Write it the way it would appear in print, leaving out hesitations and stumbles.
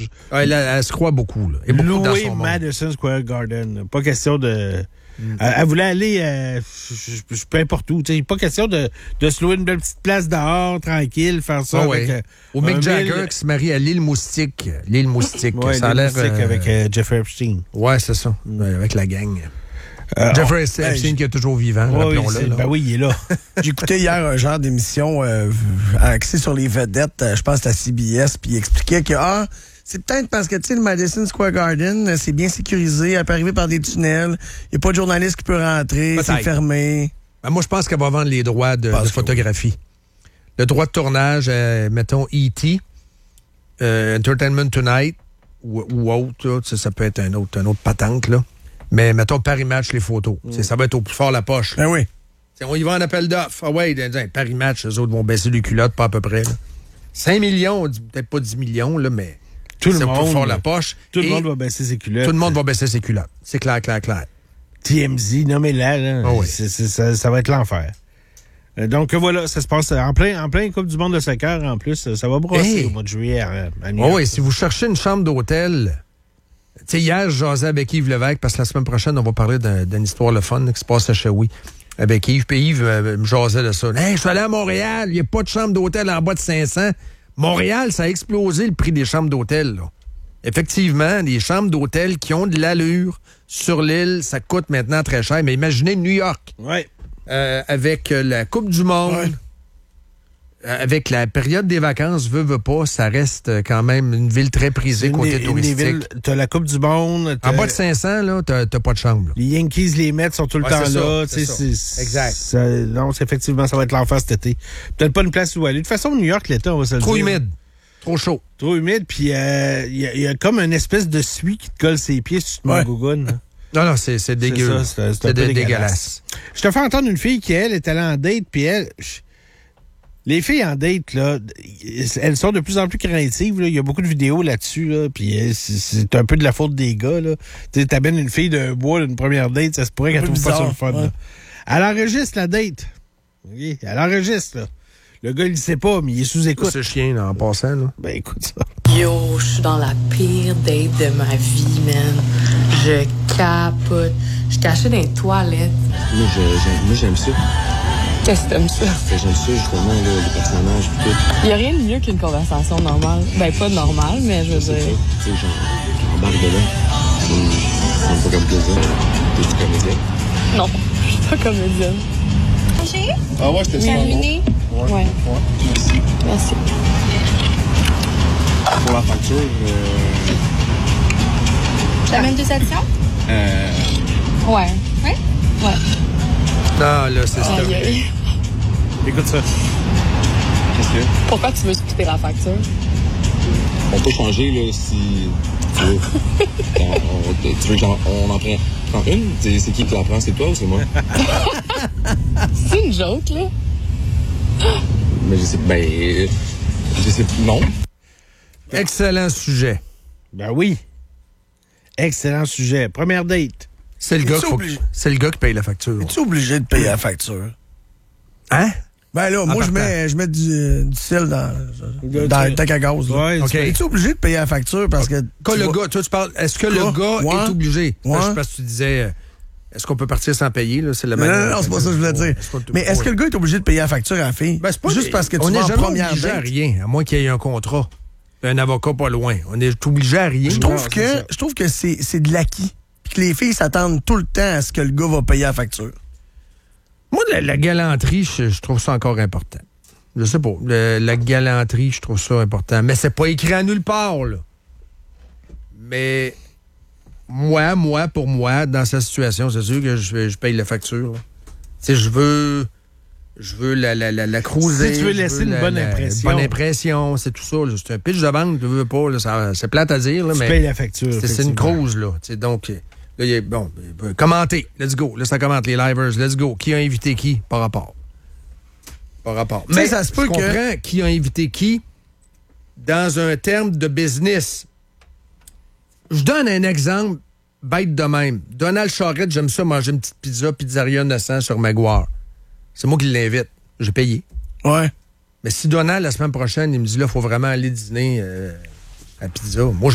Elle se croit beaucoup. Là. Et beaucoup dans son monde. Madison Square Garden. Pas question de... Elle voulait aller peu importe où. T'sais, pas question de se louer une belle petite place dehors, tranquille, faire ça. Avec, Ou Mick Jagger qui se marie à l'île Moustique. L'île Moustique. Ça a l'air... avec Jeffrey Epstein. Ouais, c'est ça. Avec la gang. Jeffrey Epstein qui est toujours vivant, rappelons-le. Ben oui, il est là. J'écoutais hier un genre d'émission axée sur les vedettes, je pense à CBS, puis il expliquait que c'est peut-être parce que, tu sais, le Madison Square Garden, c'est bien sécurisé, elle peut arriver par des tunnels, il n'y a pas de journaliste qui peut rentrer, c'est fermé. Ben, moi, je pense qu'elle va vendre les droits de photographie. Oui. Le droit de tournage, mettons, E.T., Entertainment Tonight, ou autre, là, ça peut être un autre patente, là. Mais mettons Paris Match, les photos. Ça va être au plus fort la poche. Ben oui. On y va en appel d'offres. Ah ouais, Paris Match, eux autres vont baisser les culottes, pas à peu près. Là. 5 millions, peut-être pas 10 millions, là, mais tout le monde, plus fort la poche. Tout le monde va baisser ses culottes. Tout le monde va baisser ses culottes. C'est clair. TMZ, nommez-la, là. Ah oui. Ça va être l'enfer. Donc voilà, ça se passe en plein Coupe du monde de soccer en plus. Ça va brosser au mois de juillet à New York. Oui, si vous cherchez une chambre d'hôtel... Tu sais, hier, je jasais avec Yves Lévesque, parce que la semaine prochaine, on va parler d'une histoire le fun qui se passe à Shawi. Avec Yves. Puis Yves me jasait de ça. Hey, je suis allé à Montréal, il n'y a pas de chambre d'hôtel en bas de 500. Montréal, ça a explosé le prix des chambres d'hôtel, là. Effectivement, les chambres d'hôtel qui ont de l'allure sur l'île, ça coûte maintenant très cher. Mais imaginez New York. Ouais. Avec la Coupe du Monde, avec la période des vacances, veut pas, ça reste quand même une ville très prisée côté touristique. T'as la Coupe du Monde. En bas de 500, là, t'as pas de chambre. Là. Les Yankees, les Mets sont tout le temps là. Exact. Non, effectivement, ça va être l'enfer cet été. Peut-être pas une place où aller. De toute façon, New York, l'été, on va se le dire. Trop humide. Trop chaud. Trop humide, puis il y a comme une espèce de suie qui te colle ses pieds si tu te mets en gougoune. Non, c'est dégueu. C'est un peu dégueulasse. Je te fais entendre une fille qui, elle, est allée en date, puis elle... Les filles en date, là, elles sont de plus en plus craintives. Là. Il y a beaucoup de vidéos là-dessus. Là, puis c'est un peu de la faute des gars. Tu t'amènes une fille d'un bois d'une première date, ça se pourrait qu'elle trouve pas ça le fun. Là. Elle enregistre la date. Okay? Elle enregistre. Là. Le gars, il le sait pas, mais il est sous écoute. C'est chien, là, en passant. Là. Ben, écoute ça. Yo, je suis dans la pire date de ma vie, man. Je capote. Je cachais dans les toilettes. Moi, j'aime ça. Qu'est-ce que t'aimes ça? J'aime ça, justement, là, les personnages et tout. Il n'y a rien de mieux qu'une conversation normale. Ben, pas normale, mais je veux dire... Tu sais, j'embarque de là. Ça me fait comme plaisir. T'es-tu comédienne? Non, je suis pas comédienne. Manger? Ah ouais, c'était ça. Terminé? Ouais. Merci. Merci. Pour la facture, J'amène 2 additions? Ouais. Ouais? Ouais. Non, là, c'est ça. Aïe, aïe. Écoute ça. qu'est-ce que Pourquoi tu veux splitter la facture? on peut changer, là, si tu veux. Tu veux qu'on en prend une? C'est qui la prend? C'est toi ou c'est moi? C'est une joke, là. Mais je sais, non. Excellent sujet. Ben oui. Excellent sujet. Première date. C'est le gars qui paye la facture. Es-tu obligé de payer la facture? Hein? Ben là, moi, je mets du sel dans le tank à gaz. Là. Ouais, okay. Es-tu obligé de payer la facture parce que... Gars, toi, tu parles... Est-ce que le gars est obligé? Ouais. Je sais pas si tu disais... Est-ce qu'on peut partir sans payer? Là? C'est la non, c'est pas ça que je voulais dire. Mais est-ce que le gars est obligé de payer la facture à la fille? Ben, c'est pas juste parce que tu on vas en jamais première obligé à date? rien, à moins qu'il y ait un contrat. Un avocat pas loin. On est obligé à rien. Je trouve que c'est de l'acquis. Puis que les filles s'attendent tout le temps à ce que le gars va payer la facture. Moi, la galanterie, je trouve ça encore important. Je sais pas. La galanterie, je trouve ça important. Mais c'est pas écrit à nulle part, là. Mais pour moi, dans cette situation, c'est sûr que je paye la facture. Tu sais, je veux la cruiser. Si tu veux laisser une bonne impression. Bonne impression, c'est tout ça. Là. C'est un pitch de banque, tu veux pas. Là, c'est plate à dire. Là, tu mais payes la facture. C'est une cruise, là. T'sais, donc, là, commentez. Let's go. Là, ça commente les livers. Let's go. Qui a invité qui par rapport? Mais ça se peut je comprends qui a invité qui dans un terme de business. Je donne un exemple bête de même. Donald Charette, j'aime ça manger une petite pizzeria 900 sur Maguire. C'est moi qui l'invite. J'ai payé. Ouais. Mais si Donald, la semaine prochaine, il me dit là, il faut vraiment aller dîner à pizza, moi,